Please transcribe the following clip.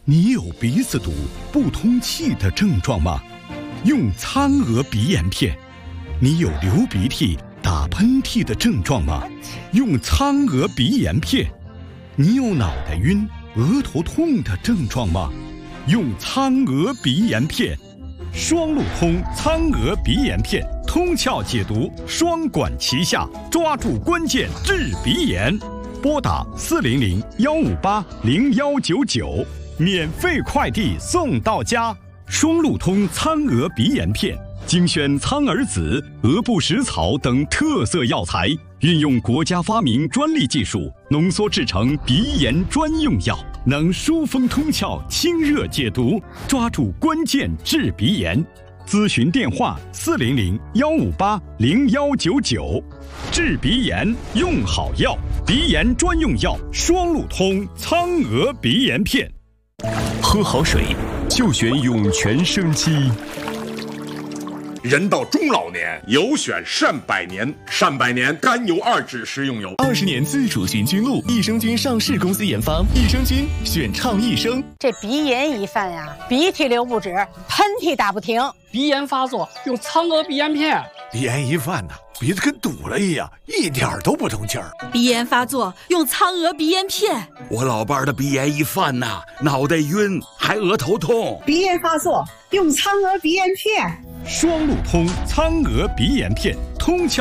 你有鼻子堵、不通气的症状吗？用苍娥鼻炎片。你有流鼻涕、打喷嚏的症状吗？用苍娥鼻炎片。你有脑袋晕、额头痛的症状吗？用苍娥鼻炎片。双路通苍娥鼻炎片，通窍解毒，双管齐下，抓住关键治鼻炎。拨打400-158-0199，免费快递送到家。双路通苍娥鼻炎片，精选苍耳子、鹅不食草等特色药材，运用国家发明专利技术，浓缩制成鼻炎专用药，能疏风通窍、清热解毒，抓住关键治鼻炎。咨询电话400-158-0199。治鼻炎用好药，鼻炎专用药双路通苍娥鼻炎片。 喝好水就选涌泉生机。 人到中老年，有选善百年。善百年甘油2酯食用油 ，20年自主寻菌露，益生菌上市公司研发，益生菌选畅益生。 这鼻炎一犯呀，鼻涕流不止，喷嚏打不停。 鼻炎发作用苍娥鼻炎片。 鼻炎一犯呢，鼻子跟堵了一样，一点都不通气儿。 鼻炎发作用苍娥鼻炎片。 我老伴儿的鼻炎一犯呐，脑袋晕，还额头痛。 鼻炎发作用苍娥鼻炎片。 双路通苍娥鼻炎片，通窍